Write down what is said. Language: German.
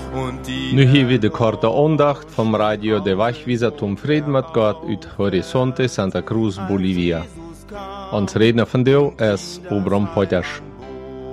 Nu hier weer de korte aandacht vom Radio de Wachwieser Tom Fried met Gott uit Horizonte Santa Cruz, Bolivia. Ons redner van deel is Obram Potjas.